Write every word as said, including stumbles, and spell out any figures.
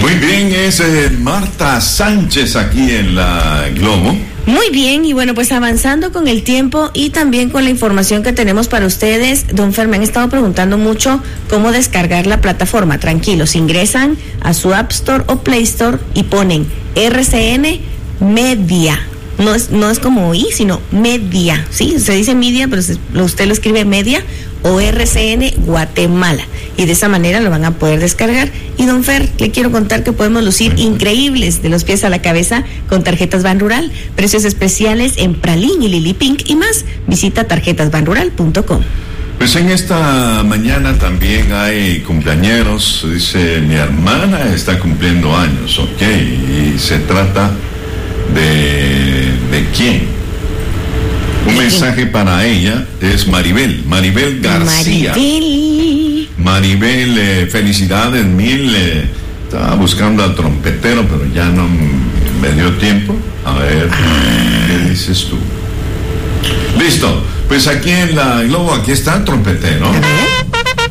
Muy bien, es eh, Marta Sánchez aquí en la Globo. Muy bien, y bueno, pues avanzando con el tiempo y también con la información que tenemos para ustedes, don Fer, me han estado preguntando mucho cómo descargar la plataforma. Tranquilos, ingresan a su App Store o Play Store y ponen R C N Media. No es, no es como I, sino Media, ¿sí? Se dice Media, pero se, usted lo escribe Media o R C N Guatemala. Y de esa manera lo van a poder descargar. Y don Fer, le quiero contar que podemos lucir increíbles de los pies a la cabeza con tarjetas Ban Rural. Precios especiales en Pralín y Lily Pink y más. Visita tarjetas ban rural punto com. Pues en esta mañana también hay cumpleañeros. Dice, mi hermana está cumpliendo años, ok. Y se trata de... ¿de quién? Un mensaje para ella es Maribel, Maribel García. Maribel. Maribel, eh, felicidades mil. Eh, estaba buscando al trompetero, pero ya no me dio tiempo. A ver, ah. ¿qué dices tú? Listo, pues aquí en la Globo, aquí está el trompetero.